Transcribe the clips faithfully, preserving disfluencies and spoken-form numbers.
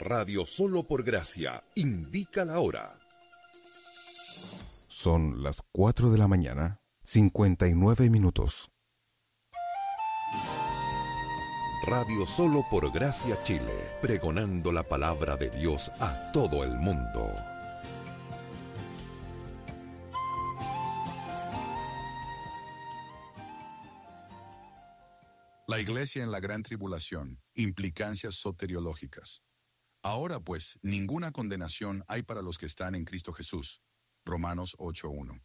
Radio Solo por Gracia indica la hora. Son las cuatro de la mañana, cincuenta y nueve minutos. Radio Solo por Gracia Chile, pregonando la palabra de Dios a todo el mundo. La Iglesia en la Gran Tribulación, implicancias soteriológicas. Ahora pues, ninguna condenación hay para los que están en Cristo Jesús. Romanos ocho uno.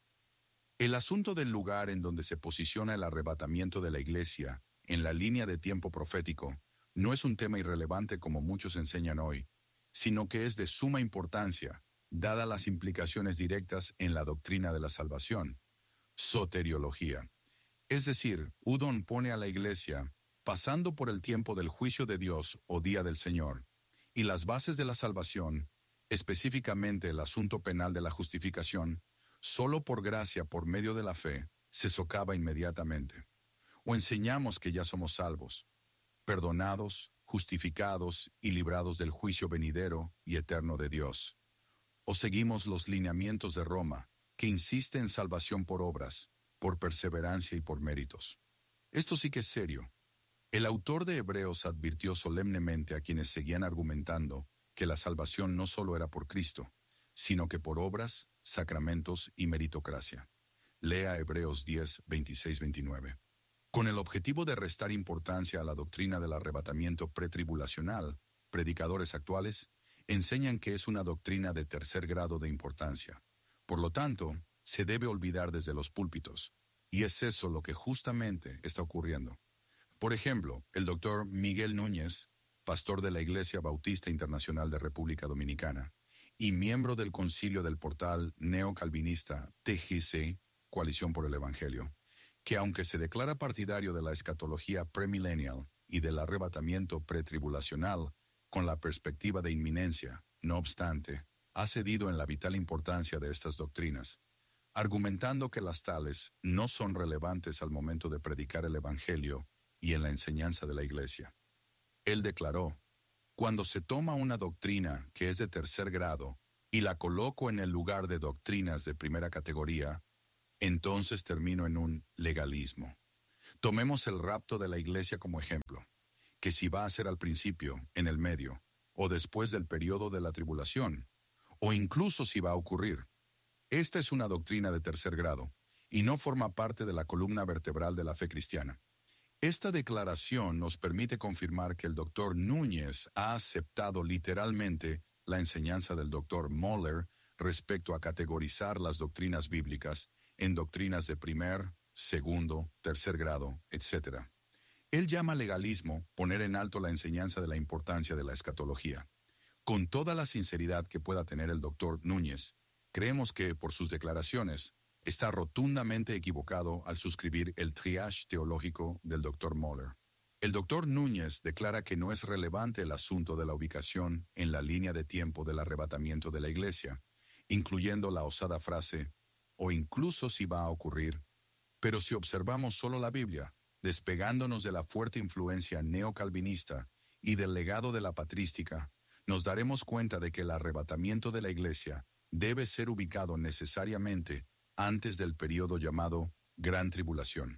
El asunto del lugar en donde se posiciona el arrebatamiento de la Iglesia en la línea de tiempo profético no es un tema irrelevante como muchos enseñan hoy, sino que es de suma importancia, dadas las implicaciones directas en la doctrina de la salvación. Soteriología. Es decir, Udon pone a la Iglesia pasando por el tiempo del juicio de Dios o día del Señor, y las bases de la salvación, específicamente el asunto penal de la justificación, solo por gracia por medio de la fe, se socava inmediatamente. O enseñamos que ya somos salvos, perdonados, justificados y librados del juicio venidero y eterno de Dios. O seguimos los lineamientos de Roma, que insiste en salvación por obras, por perseverancia y por méritos. Esto sí que es serio. El autor de Hebreos advirtió solemnemente a quienes seguían argumentando que la salvación no solo era por Cristo, sino que por obras, sacramentos y meritocracia. Lea Hebreos diez, veintiséis, veintinueve. Con el objetivo de restar importancia a la doctrina del arrebatamiento pretribulacional, predicadores actuales enseñan que es una doctrina de tercer grado de importancia. Por lo tanto, se debe olvidar desde los púlpitos, y es eso lo que justamente está ocurriendo. Por ejemplo, el doctor Miguel Núñez, pastor de la Iglesia Bautista Internacional de República Dominicana y miembro del concilio del portal neocalvinista T G C, Coalición por el Evangelio, que aunque se declara partidario de la escatología premillennial y del arrebatamiento pretribulacional con la perspectiva de inminencia, no obstante, ha cedido en la vital importancia de estas doctrinas, argumentando que las tales no son relevantes al momento de predicar el Evangelio y en la enseñanza de la Iglesia. Él declaró: cuando se toma una doctrina que es de tercer grado y la coloco en el lugar de doctrinas de primera categoría, entonces termino en un legalismo. Tomemos el rapto de la Iglesia como ejemplo, que si va a ser al principio, en el medio, o después del periodo de la tribulación, o incluso si va a ocurrir. Esta es una doctrina de tercer grado, y no forma parte de la columna vertebral de la fe cristiana. Esta declaración nos permite confirmar que el doctor Núñez ha aceptado literalmente la enseñanza del doctor Moller respecto a categorizar las doctrinas bíblicas en doctrinas de primer, segundo, tercer grado, etcétera. Él llama legalismo poner en alto la enseñanza de la importancia de la escatología. Con toda la sinceridad que pueda tener el doctor Núñez, creemos que, por sus declaraciones, está rotundamente equivocado al suscribir el triage teológico del doctor Moller. El doctor Núñez declara que no es relevante el asunto de la ubicación en la línea de tiempo del arrebatamiento de la Iglesia, incluyendo la osada frase, o incluso si va a ocurrir, pero si observamos solo la Biblia, despegándonos de la fuerte influencia neocalvinista y del legado de la patrística, nos daremos cuenta de que el arrebatamiento de la Iglesia debe ser ubicado necesariamente antes del periodo llamado Gran Tribulación.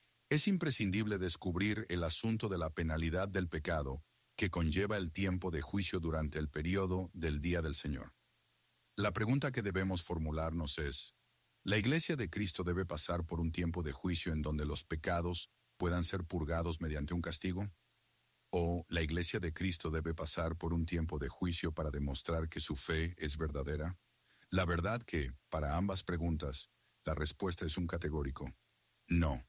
Es imprescindible descubrir el asunto de la penalidad del pecado que conlleva el tiempo de juicio durante el periodo del Día del Señor. La pregunta que debemos formularnos es: ¿la Iglesia de Cristo debe pasar por un tiempo de juicio en donde los pecados puedan ser purgados mediante un castigo? ¿O la Iglesia de Cristo debe pasar por un tiempo de juicio para demostrar que su fe es verdadera? La verdad que, para ambas preguntas, la respuesta es un categórico: no.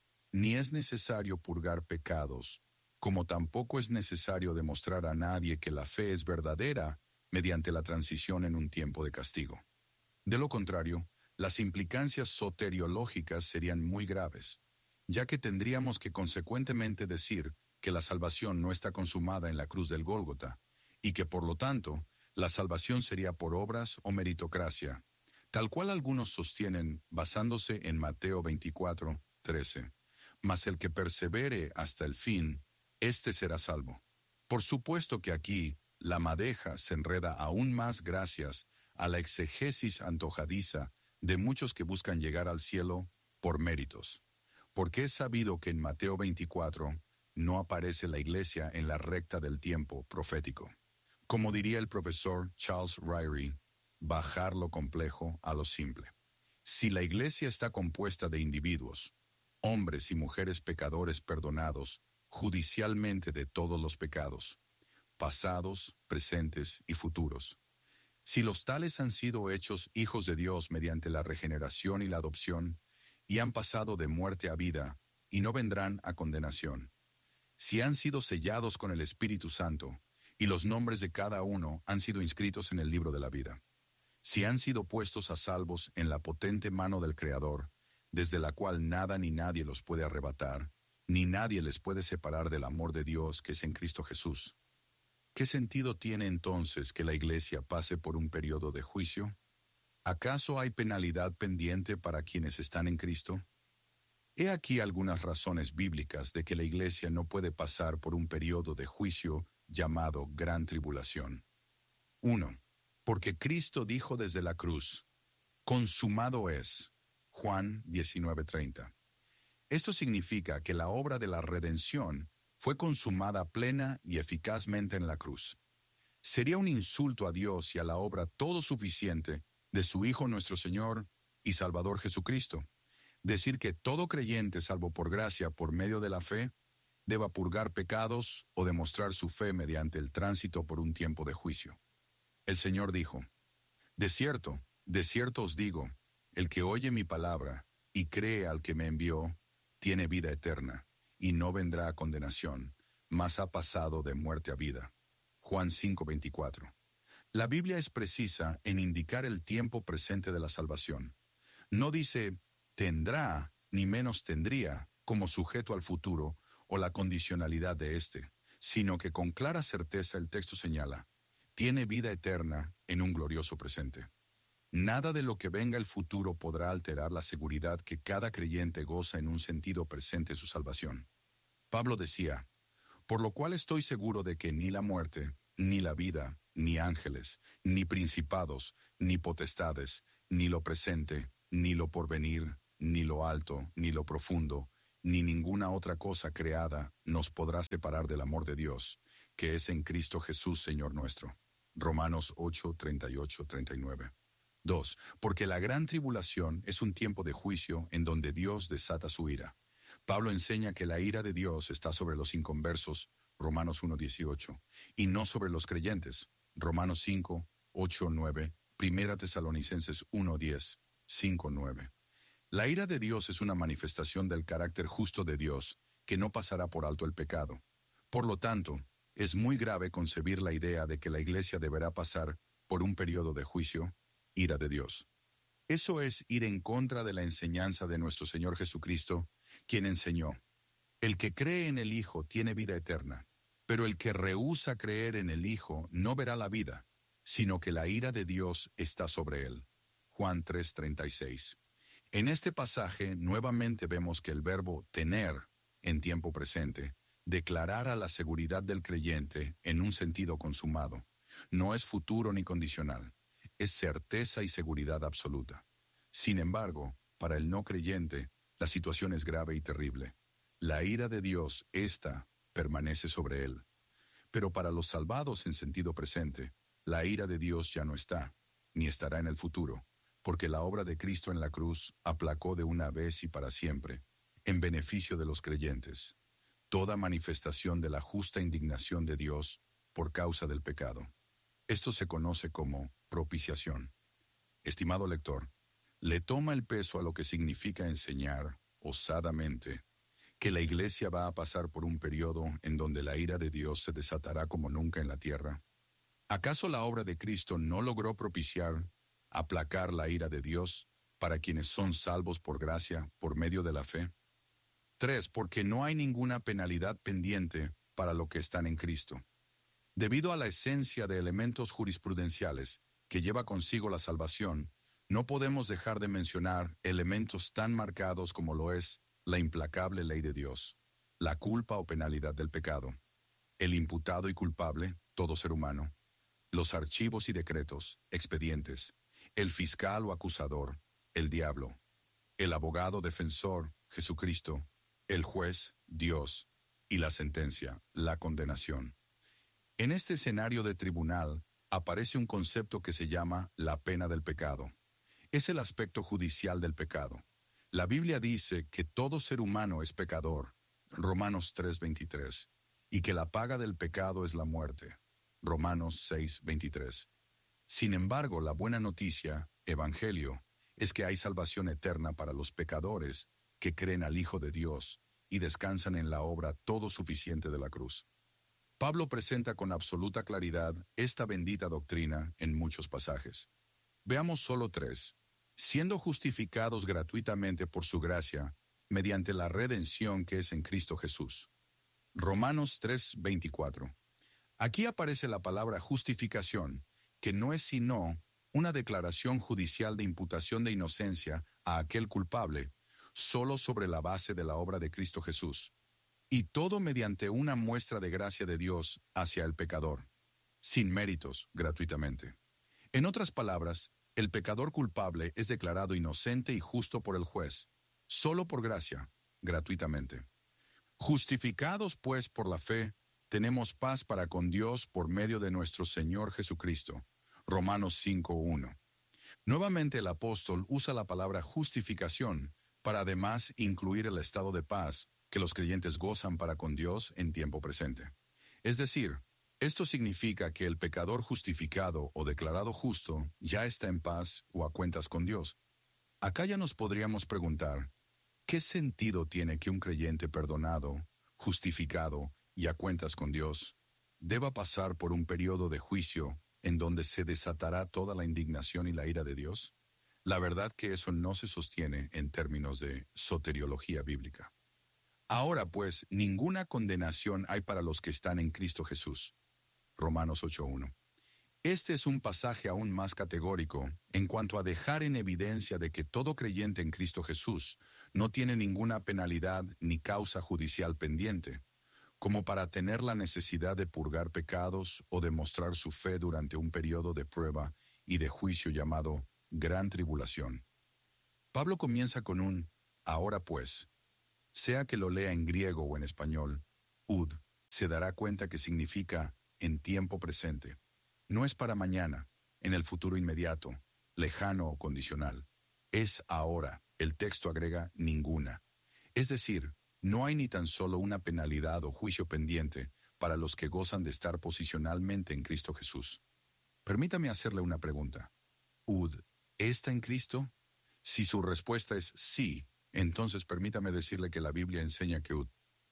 Ni es necesario purgar pecados, como tampoco es necesario demostrar a nadie que la fe es verdadera mediante la transición en un tiempo de castigo. De lo contrario, las implicancias soteriológicas serían muy graves, ya que tendríamos que consecuentemente decir que la salvación no está consumada en la cruz del Gólgota, y que por lo tanto, la salvación sería por obras o meritocracia, tal cual algunos sostienen basándose en Mateo veinticuatro, trece. Mas el que persevere hasta el fin, éste será salvo. Por supuesto que aquí la madeja se enreda aún más gracias a la exegesis antojadiza de muchos que buscan llegar al cielo por méritos. Porque es sabido que en Mateo veinticuatro no aparece la iglesia en la recta del tiempo profético. Como diría el profesor Charles Ryrie, bajar lo complejo a lo simple. Si la iglesia está compuesta de individuos, hombres y mujeres pecadores perdonados judicialmente de todos los pecados, pasados, presentes y futuros, si los tales han sido hechos hijos de Dios mediante la regeneración y la adopción, y han pasado de muerte a vida, y no vendrán a condenación, si han sido sellados con el Espíritu Santo, y los nombres de cada uno han sido inscritos en el libro de la vida, si han sido puestos a salvos en la potente mano del Creador, desde la cual nada ni nadie los puede arrebatar, ni nadie les puede separar del amor de Dios que es en Cristo Jesús. ¿Qué sentido tiene entonces que la iglesia pase por un periodo de juicio? ¿Acaso hay penalidad pendiente para quienes están en Cristo? He aquí algunas razones bíblicas de que la iglesia no puede pasar por un periodo de juicio llamado Gran Tribulación. uno. Porque Cristo dijo desde la cruz, consumado es. Juan diecinueve treinta. Esto significa que la obra de la redención fue consumada plena y eficazmente en la cruz. Sería un insulto a Dios y a la obra todo suficiente de su Hijo nuestro Señor y Salvador Jesucristo decir que todo creyente salvo por gracia por medio de la fe deba purgar pecados o demostrar su fe mediante el tránsito por un tiempo de juicio. El Señor dijo, de cierto, de cierto os digo, el que oye mi palabra y cree al que me envió, tiene vida eterna, y no vendrá a condenación, mas ha pasado de muerte a vida. Juan cinco veinticuatro. La Biblia es precisa en indicar el tiempo presente de la salvación. No dice, tendrá, ni menos tendría, como sujeto al futuro, o la condicionalidad de éste, sino que con clara certeza el texto señala, tiene vida eterna en un glorioso presente. Nada de lo que venga el futuro podrá alterar la seguridad que cada creyente goza en un sentido presente su salvación. Pablo decía, por lo cual estoy seguro de que ni la muerte, ni la vida, ni ángeles, ni principados, ni potestades, ni lo presente, ni lo porvenir, ni lo alto, ni lo profundo, ni ninguna otra cosa creada nos podrá separar del amor de Dios, que es en Cristo Jesús, Señor nuestro. Romanos ocho, treinta y ocho, treinta y nueve. dos. Porque la gran tribulación es un tiempo de juicio en donde Dios desata su ira. Pablo enseña que la ira de Dios está sobre los inconversos, Romanos uno, dieciocho, y no sobre los creyentes, Romanos cinco, ocho, nueve, Primera Tesalonicenses uno, diez, cinco, nueve. La ira de Dios es una manifestación del carácter justo de Dios, que no pasará por alto el pecado. Por lo tanto, es muy grave concebir la idea de que la iglesia deberá pasar por un periodo de juicio, ira de Dios. Eso es ir en contra de la enseñanza de nuestro Señor Jesucristo, quien enseñó, el que cree en el Hijo tiene vida eterna, pero el que rehúsa creer en el Hijo no verá la vida, sino que la ira de Dios está sobre él. Juan tres, treinta y seis. En este pasaje nuevamente vemos que el verbo tener, en tiempo presente, declarara la seguridad del creyente en un sentido consumado. No es futuro ni condicional. Es certeza y seguridad absoluta. Sin embargo, para el no creyente, la situación es grave y terrible. La ira de Dios, ésta, permanece sobre él. Pero para los salvados en sentido presente, la ira de Dios ya no está, ni estará en el futuro, porque la obra de Cristo en la cruz aplacó de una vez y para siempre, en beneficio de los creyentes, toda manifestación de la justa indignación de Dios por causa del pecado. Esto se conoce como propiciación. Estimado lector, le toma el peso a lo que significa enseñar, osadamente, que la iglesia va a pasar por un periodo en donde la ira de Dios se desatará como nunca en la tierra. ¿Acaso la obra de Cristo no logró propiciar, aplacar la ira de Dios para quienes son salvos por gracia, por medio de la fe? Tres, porque no hay ninguna penalidad pendiente para los que están en Cristo. Debido a la esencia de elementos jurisprudenciales que lleva consigo la salvación, no podemos dejar de mencionar elementos tan marcados como lo es la implacable ley de Dios, la culpa o penalidad del pecado, el imputado y culpable, todo ser humano, los archivos y decretos, expedientes, el fiscal o acusador, el diablo, el abogado defensor, Jesucristo, el juez, Dios, y la sentencia, la condenación. En este escenario de tribunal aparece un concepto que se llama la pena del pecado. Es el aspecto judicial del pecado. La Biblia dice que todo ser humano es pecador, Romanos tres veintitrés, y que la paga del pecado es la muerte, Romanos seis veintitrés. Sin embargo, la buena noticia, Evangelio, es que hay salvación eterna para los pecadores que creen al Hijo de Dios y descansan en la obra todo suficiente de la cruz. Pablo presenta con absoluta claridad esta bendita doctrina en muchos pasajes. Veamos solo tres. Siendo justificados gratuitamente por su gracia, mediante la redención que es en Cristo Jesús. Romanos tres veinticuatro. Aquí aparece la palabra justificación, que no es sino una declaración judicial de imputación de inocencia a aquel culpable, solo sobre la base de la obra de Cristo Jesús, y todo mediante una muestra de gracia de Dios hacia el pecador, sin méritos, gratuitamente. En otras palabras, el pecador culpable es declarado inocente y justo por el juez, solo por gracia, gratuitamente. Justificados, pues, por la fe, tenemos paz para con Dios por medio de nuestro Señor Jesucristo. Romanos cinco uno. Nuevamente el apóstol usa la palabra justificación para además incluir el estado de paz que los creyentes gozan para con Dios en tiempo presente. Es decir, esto significa que el pecador justificado o declarado justo ya está en paz o a cuentas con Dios. Acá ya nos podríamos preguntar, ¿qué sentido tiene que un creyente perdonado, justificado y a cuentas con Dios deba pasar por un periodo de juicio en donde se desatará toda la indignación y la ira de Dios? La verdad que eso no se sostiene en términos de soteriología bíblica. Ahora pues, ninguna condenación hay para los que están en Cristo Jesús. Romanos ocho uno. Este es un pasaje aún más categórico en cuanto a dejar en evidencia de que todo creyente en Cristo Jesús no tiene ninguna penalidad ni causa judicial pendiente, como para tener la necesidad de purgar pecados o demostrar su fe durante un periodo de prueba y de juicio llamado Gran Tribulación. Pablo comienza con un ahora pues. Sea que lo lea en griego o en español, ud, se dará cuenta que significa en tiempo presente. No es para mañana, en el futuro inmediato, lejano o condicional. Es ahora. El texto agrega ninguna. Es decir, no hay ni tan solo una penalidad o juicio pendiente para los que gozan de estar posicionalmente en Cristo Jesús. Permítame hacerle una pregunta. Ud, ¿está en Cristo? Si su respuesta es sí, entonces permítame decirle que la Biblia enseña que Ud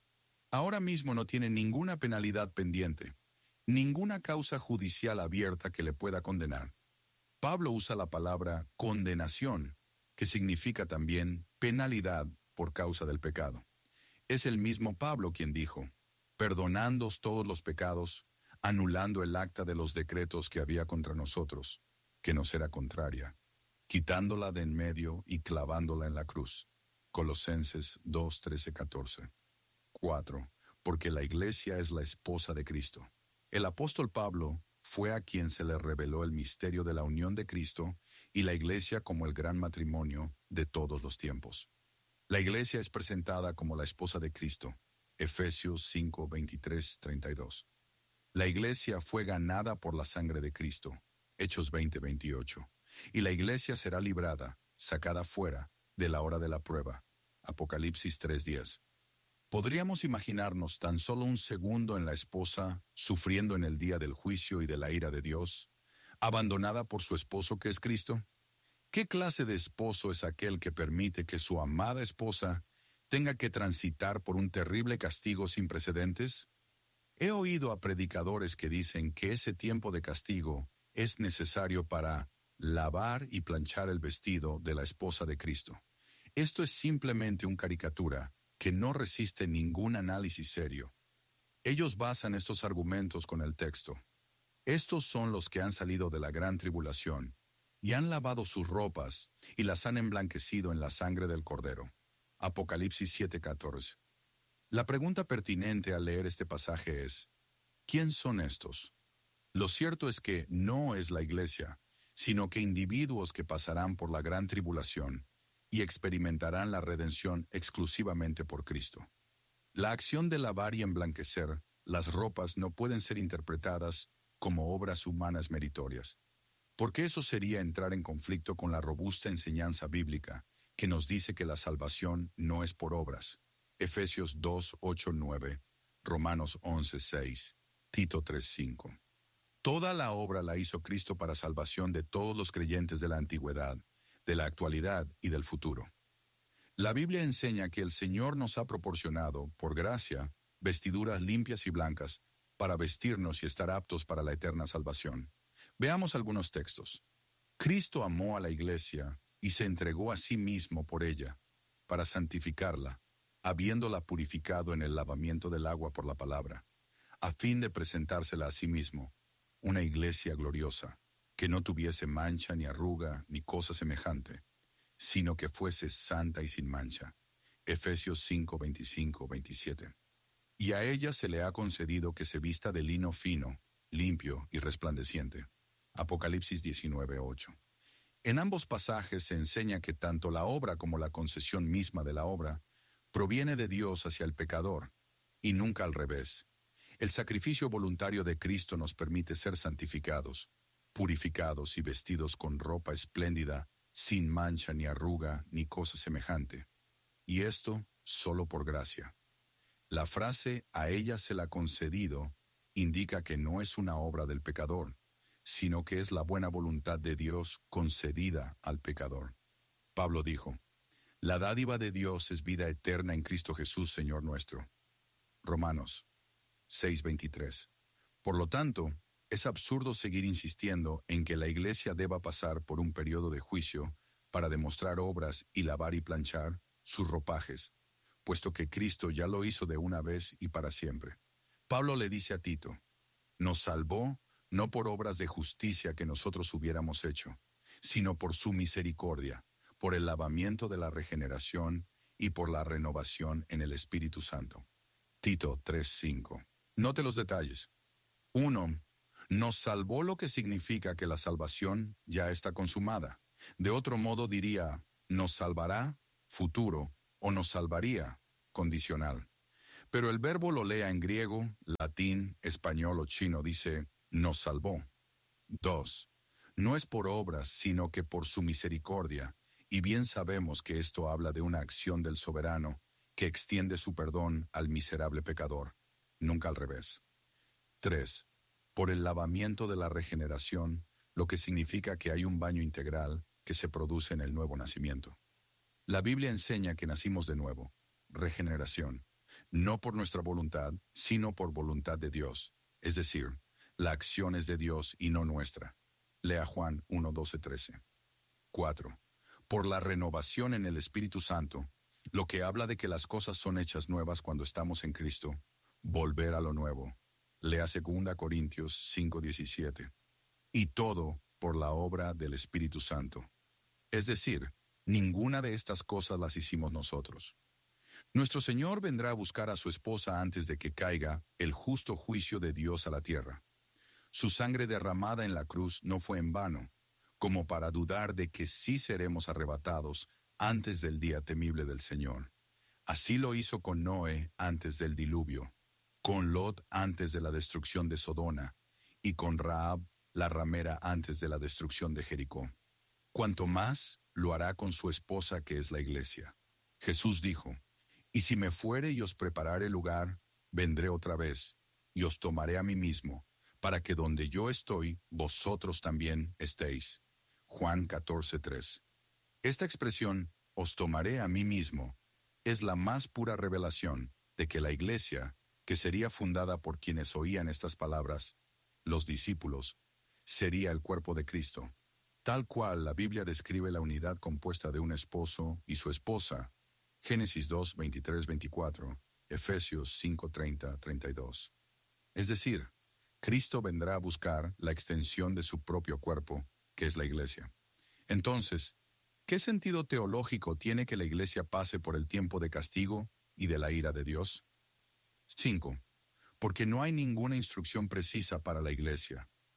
ahora mismo no tiene ninguna penalidad pendiente, ninguna causa judicial abierta que le pueda condenar. Pablo usa la palabra condenación, que significa también penalidad por causa del pecado. Es el mismo Pablo quien dijo, perdonándoos todos los pecados, anulando el acta de los decretos que había contra nosotros, que nos era contraria, quitándola de en medio y clavándola en la cruz. Colosenses dos, trece, catorce. cuatro. Porque la iglesia es la esposa de Cristo. El apóstol Pablo fue a quien se le reveló el misterio de la unión de Cristo y la iglesia como el gran matrimonio de todos los tiempos. La iglesia es presentada como la esposa de Cristo. Efesios cinco, veintitrés, treinta y dos. La iglesia fue ganada por la sangre de Cristo. Hechos veinte, veintiocho. Y la iglesia será librada, sacada fuera, de la hora de la prueba. Apocalipsis tres, diez. ¿Podríamos imaginarnos tan solo un segundo en la esposa sufriendo en el día del juicio y de la ira de Dios, abandonada por su esposo que es Cristo? ¿Qué clase de esposo es aquel que permite que su amada esposa tenga que transitar por un terrible castigo sin precedentes? He oído a predicadores que dicen que ese tiempo de castigo es necesario para lavar y planchar el vestido de la esposa de Cristo. Esto es simplemente una caricatura que no resiste ningún análisis serio. Ellos basan estos argumentos con el texto. Estos son los que han salido de la gran tribulación y han lavado sus ropas y las han emblanquecido en la sangre del Cordero. Apocalipsis siete, catorce. La pregunta pertinente al leer este pasaje es, ¿quién son estos? Lo cierto es que no es la iglesia, sino que individuos que pasarán por la gran tribulación y experimentarán la redención exclusivamente por Cristo. La acción de lavar y emblanquecer las ropas no pueden ser interpretadas como obras humanas meritorias, porque eso sería entrar en conflicto con la robusta enseñanza bíblica que nos dice que la salvación no es por obras. Efesios dos, ocho, nueve, Romanos once, seis, Tito tres, cinco. Toda la obra la hizo Cristo para salvación de todos los creyentes de la antigüedad, de la actualidad y del futuro. La Biblia enseña que el Señor nos ha proporcionado, por gracia, vestiduras limpias y blancas para vestirnos y estar aptos para la eterna salvación. Veamos algunos textos. Cristo amó a la iglesia y se entregó a sí mismo por ella, para santificarla, habiéndola purificado en el lavamiento del agua por la palabra, a fin de presentársela a sí mismo, una iglesia gloriosa, que no tuviese mancha ni arruga ni cosa semejante, sino que fuese santa y sin mancha. Efesios cinco, veinticinco, veintisiete. Y a ella se le ha concedido que se vista de lino fino, limpio y resplandeciente. Apocalipsis diecinueve, ocho. En ambos pasajes se enseña que tanto la obra como la concesión misma de la obra proviene de Dios hacia el pecador, y nunca al revés. El sacrificio voluntario de Cristo nos permite ser santificados, purificados y vestidos con ropa espléndida, sin mancha ni arruga ni cosa semejante. Y esto solo por gracia. La frase "a ella se la ha concedido" indica que no es una obra del pecador, sino que es la buena voluntad de Dios concedida al pecador. Pablo dijo, la dádiva de Dios es vida eterna en Cristo Jesús, Señor nuestro. Romanos seis, veintitrés. Por lo tanto, es absurdo seguir insistiendo en que la iglesia deba pasar por un periodo de juicio para demostrar obras y lavar y planchar sus ropajes, puesto que Cristo ya lo hizo de una vez y para siempre. Pablo le dice a Tito, nos salvó no por obras de justicia que nosotros hubiéramos hecho, sino por su misericordia, por el lavamiento de la regeneración y por la renovación en el Espíritu Santo. Tito tres, cinco. Note los detalles. uno. Nos salvó, lo que significa que la salvación ya está consumada. De otro modo diría, nos salvará, futuro, o nos salvaría, condicional. Pero el verbo lo lea en griego, latín, español o chino, dice, nos salvó. dos. No es por obras, sino que por su misericordia, y bien sabemos que esto habla de una acción del soberano que extiende su perdón al miserable pecador, nunca al revés. tres. Por el lavamiento de la regeneración, lo que significa que hay un baño integral que se produce en el nuevo nacimiento. La Biblia enseña que nacimos de nuevo, regeneración, no por nuestra voluntad, sino por voluntad de Dios, es decir, la acción es de Dios y no nuestra. Lea Juan uno, doce, trece. cuatro. Por la renovación en el Espíritu Santo, lo que habla de que las cosas son hechas nuevas cuando estamos en Cristo, volver a lo nuevo. Lea dos Corintios cinco, diecisiete. Y todo por la obra del Espíritu Santo. Es decir, ninguna de estas cosas las hicimos nosotros. Nuestro Señor vendrá a buscar a su esposa antes de que caiga el justo juicio de Dios a la tierra. Su sangre derramada en la cruz no fue en vano, como para dudar de que sí seremos arrebatados antes del día temible del Señor. Así lo hizo con Noé antes del diluvio, con Lot antes de la destrucción de Sodoma, y con Rahab, la ramera, antes de la destrucción de Jericó. Cuanto más lo hará con su esposa, que es la iglesia. Jesús dijo, y si me fuere y os preparare lugar, vendré otra vez, y os tomaré a mí mismo, para que donde yo estoy, vosotros también estéis. Juan catorce, tres. Esta expresión, os tomaré a mí mismo, es la más pura revelación de que la iglesia, que sería fundada por quienes oían estas palabras, los discípulos, sería el cuerpo de Cristo, tal cual la Biblia describe la unidad compuesta de un esposo y su esposa, Génesis dos, veintitrés, veinticuatro, Efesios cinco, treinta, treinta y dos. Es decir, Cristo vendrá a buscar la extensión de su propio cuerpo, que es la iglesia. Entonces, ¿qué sentido teológico tiene que la iglesia pase por el tiempo de castigo y de la ira de Dios? cinco. Porque no hay ninguna instrucción precisa para la iglesia.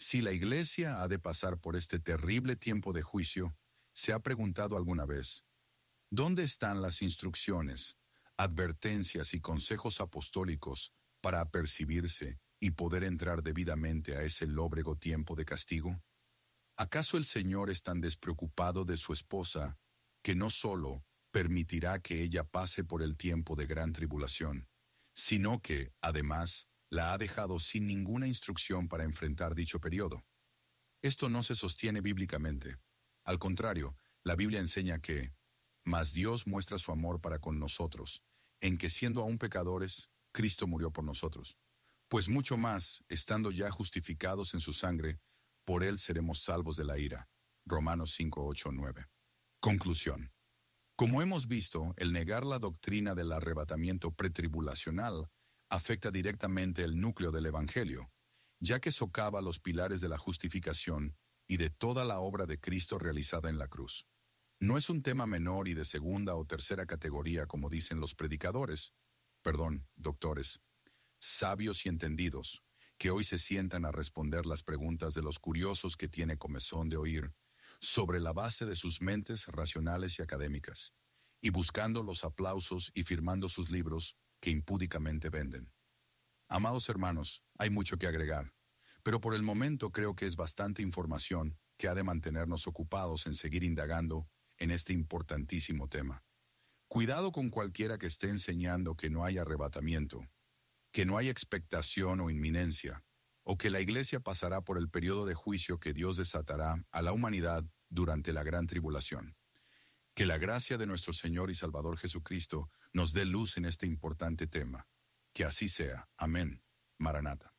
Si la Iglesia ha de pasar por este terrible tiempo de juicio, ¿se ha preguntado alguna vez, ¿dónde están las instrucciones, advertencias y consejos apostólicos para apercibirse y poder entrar debidamente a ese lóbrego tiempo de castigo? ¿Acaso el Señor es tan despreocupado de su esposa que no solo permitirá que ella pase por el tiempo de gran tribulación, sino que, además, la ha dejado sin ninguna instrucción para enfrentar dicho periodo? Esto no se sostiene bíblicamente. Al contrario, la Biblia enseña que, mas Dios muestra su amor para con nosotros, en que siendo aún pecadores, Cristo murió por nosotros. Pues mucho más, estando ya justificados en su sangre, por él seremos salvos de la ira. Romanos cinco, ocho, nueve. Conclusión. Como hemos visto, el negar la doctrina del arrebatamiento pretribulacional afecta directamente el núcleo del Evangelio, ya que socava los pilares de la justificación y de toda la obra de Cristo realizada en la cruz. No es un tema menor y de segunda o tercera categoría como dicen los predicadores, perdón, doctores, sabios y entendidos, que hoy se sientan a responder las preguntas de los curiosos que tiene comezón de oír, sobre la base de sus mentes racionales y académicas, y buscando los aplausos y firmando sus libros que impúdicamente venden. Amados hermanos, hay mucho que agregar, pero por el momento creo que es bastante información que ha de mantenernos ocupados en seguir indagando en este importantísimo tema. Cuidado con cualquiera que esté enseñando que no hay arrebatamiento, que no hay expectación o inminencia, o que la Iglesia pasará por el periodo de juicio que Dios desatará a la humanidad durante la gran tribulación. Que la gracia de nuestro Señor y Salvador Jesucristo nos dé luz en este importante tema. Que así sea. Amén. Maranata.